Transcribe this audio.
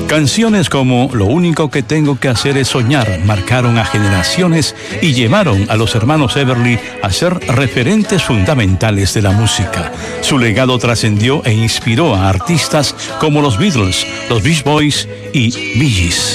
Canciones como Lo único que tengo que hacer es soñar marcaron a generaciones y llevaron a los hermanos Everly a ser referentes fundamentales de la música. Su legado trascendió e inspiró a artistas como los Beatles, los Beach Boys y Bee Gees.